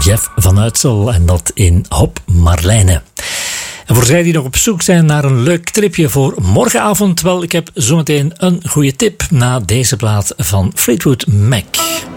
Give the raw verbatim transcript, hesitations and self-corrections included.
Jeff van Uitsel en dat in Hop Marlijne. En voor zij die nog op zoek zijn naar een leuk tripje voor morgenavond, wel, ik heb zometeen een goede tip na deze plaat van Fleetwood Mac.